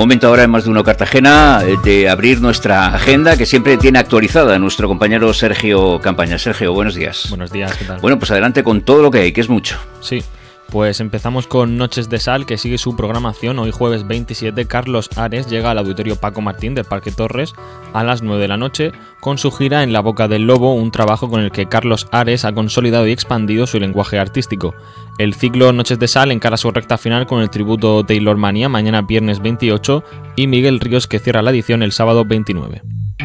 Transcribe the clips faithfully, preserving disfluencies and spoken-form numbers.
Momento ahora en Más de Uno Cartagena de abrir nuestra agenda, que siempre tiene actualizada nuestro compañero Sergio Campaña. Sergio, buenos días. Buenos días, ¿qué tal? Bueno, pues adelante con todo lo que hay, que es mucho. Sí, pues empezamos con Noches de Sal, que sigue su programación. Hoy jueves veintisiete, Carlos Ares llega al Auditorio Paco Martín del Parque Torres a las nueve de la noche con su gira En la boca del lobo, un trabajo con el que Carlos Ares ha consolidado y expandido su lenguaje artístico. El ciclo Noches de Sal encara su recta final con el tributo Taylor Mania mañana viernes veintiocho y Miguel Ríos, que cierra la edición el sábado veintinueve.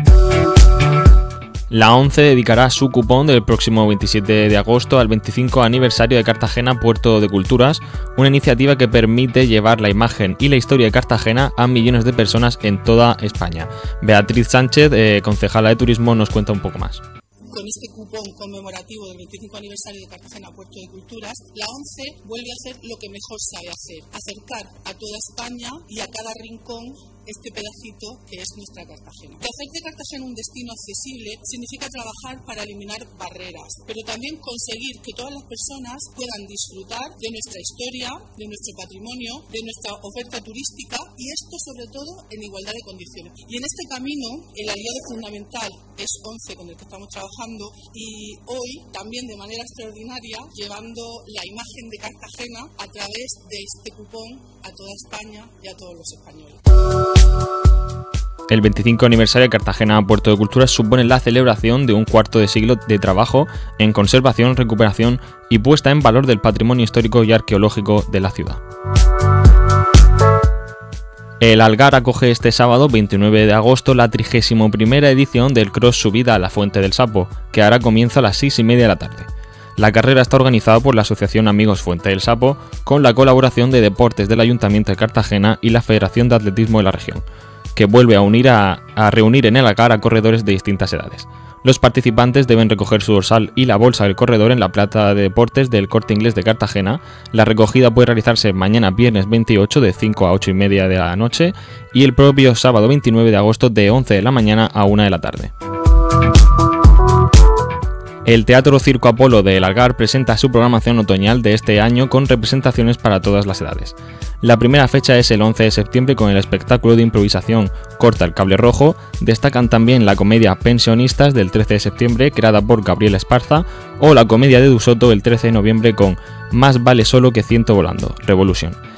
La ONCE dedicará su cupón del próximo veintisiete de agosto al veinticinco aniversario de Cartagena Puerto de Culturas, una iniciativa que permite llevar la imagen y la historia de Cartagena a millones de personas en toda España. Beatriz Sánchez, eh, concejala de Turismo, nos cuenta un poco más. Con este cupón conmemorativo del veinticinco aniversario de Cartagena Puerto de Culturas, la ONCE vuelve a hacer lo que mejor sabe hacer, acercar a toda España y a cada rincón este pedacito que es nuestra Cartagena. Que hacer de Cartagena un destino accesible significa trabajar para eliminar barreras, pero también conseguir que todas las personas puedan disfrutar de nuestra historia, de nuestro patrimonio, de nuestra oferta turística, y esto sobre todo en igualdad de condiciones. Y en este camino el aliado fundamental es ONCE, con el que estamos trabajando, y hoy también de manera extraordinaria llevando la imagen de Cartagena a través de este cupón a toda España y a todos los españoles. El veinticinco aniversario de Cartagena Puerto de Culturas supone la celebración de un cuarto de siglo de trabajo en conservación, recuperación y puesta en valor del patrimonio histórico y arqueológico de la ciudad. El Algar acoge este sábado veintinueve de agosto la trigésima primera edición del Cross Subida a la Fuente del Sapo, que hará comienzo a las seis y media de la tarde. La carrera está organizada por la Asociación Amigos Fuente del Sapo, con la colaboración de Deportes del Ayuntamiento de Cartagena y la Federación de Atletismo de la región, que vuelve a, unir a, a reunir en el Algar a corredores de distintas edades. Los participantes deben recoger su dorsal y la bolsa del corredor en la plaza de deportes del Corte Inglés de Cartagena. La recogida puede realizarse mañana viernes veintiocho de cinco a ocho y media de la noche y el propio sábado veintinueve de agosto de once de la mañana a una de la tarde. El Teatro Circo Apolo de El Algar presenta su programación otoñal de este año con representaciones para todas las edades. La primera fecha es el once de septiembre con el espectáculo de improvisación Corta el Cable Rojo. Destacan también la comedia Pensionistas del trece de septiembre, creada por Gabriela Esparza, o la comedia de Dusoto el trece de noviembre con Más vale solo que ciento volando, Revolución.